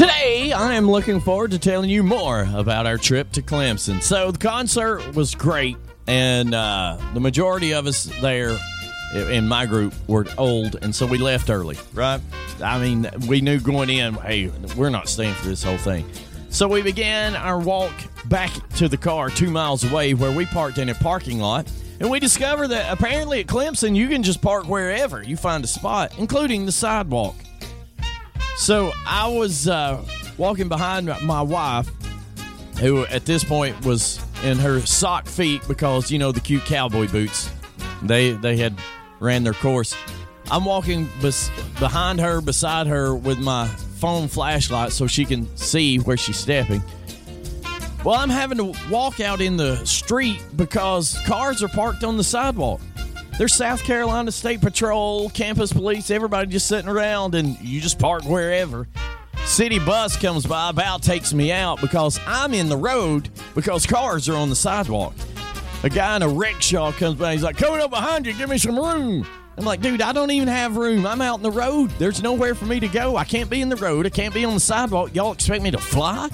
Today, I am looking forward to telling you more about our trip to Clemson. So, the concert was great, and the majority of us there in my group were old, and so we left early, right? I mean, we knew going in, hey, we're not staying for this whole thing. So, we began our walk back to the car 2 miles away where we parked in a parking lot, and we discovered that apparently at Clemson, you can just park wherever you find a spot, including the sidewalk. So I was walking behind my wife, who at this point was in her sock feet because, you know, the cute cowboy boots, they had ran their course. I'm walking behind her, beside her with my phone flashlight so she can see where she's stepping. Well, I'm having to walk out in the street because cars are parked on the sidewalk. There's South Carolina State Patrol, campus police, everybody just sitting around, and you just park wherever. City bus comes by, about takes me out because I'm in the road because cars are on the sidewalk. A guy in a rickshaw comes by, he's like, coming up behind you, give me some room. I'm like, dude, I don't even have room. I'm out in the road. There's nowhere for me to go. I can't be in the road. I can't be on the sidewalk. Y'all expect me to fly?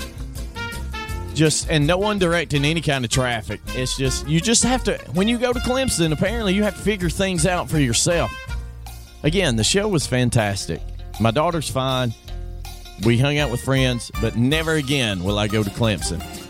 And no one directing any kind of traffic. It's just, you just have to, when you go to Clemson, apparently you have to figure things out for yourself. Again, the show was fantastic. My daughter's fine. We hung out with friends, but never again will I go to Clemson.